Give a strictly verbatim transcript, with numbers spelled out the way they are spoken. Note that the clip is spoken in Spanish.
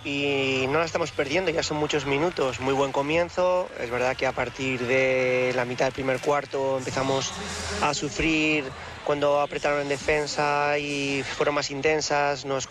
y no la estamos perdiendo, ya son muchos minutos, muy buen comienzo. Es verdad que a partir de la mitad del primer cuarto empezamos a sufrir cuando apretaron en defensa y fueron más intensas, nos